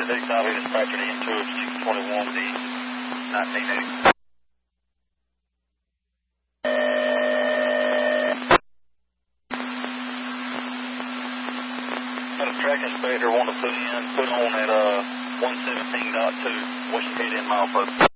Dukes Highway is factored into 621 with the 1980. Track inspector want to put on at 117.2, what's your head in mile per